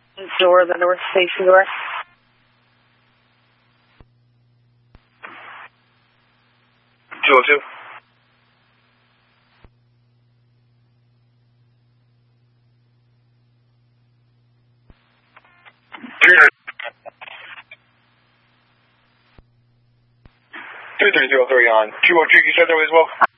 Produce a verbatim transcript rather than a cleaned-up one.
Door, the north station door. two oh two. three three zero three on two oh two, you said there as well?